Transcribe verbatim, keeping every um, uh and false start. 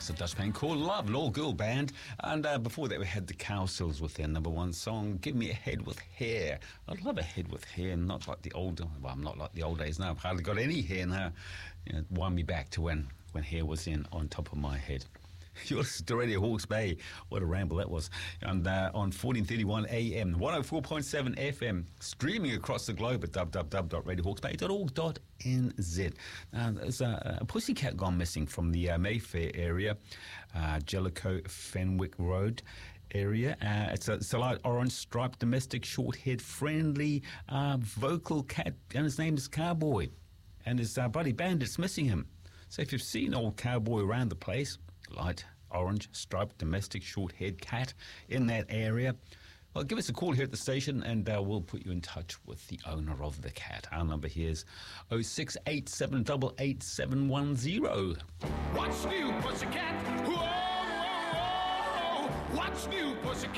massive Dutch band called Love, an all-girl band. And uh, before that, we had the Cowsills with their number one song, Give Me a Head with Hair. I'd love a head with hair, not like the old, well, I'm not like the old days now. I've hardly got any hair now. You know, wind me back to when, when hair was in on top of my head. You're listening to Radio Hawke's Bay. What a ramble that was. And uh, on fourteen thirty-one A M, one oh four point seven F M, streaming across the globe at w w w dot radio hawks bay dot org dot n z. Now, there's a, a pussycat gone missing from the uh, Mayfair area, uh, Jellicoe Fenwick Road area. Uh, it's, a, it's a light orange striped domestic short-haired friendly uh, vocal cat, and his name is Cowboy. And his uh, buddy Bandit's missing him. So if you've seen old Cowboy around the place, light orange striped domestic short-haired cat in that area, well, give us a call here at the station and uh, we'll put you in touch with the owner of the cat. Our number here is oh six eight seven eight eight seven one oh. What's new, pussycat? Whoa, whoa, whoa. What's new, pussycat?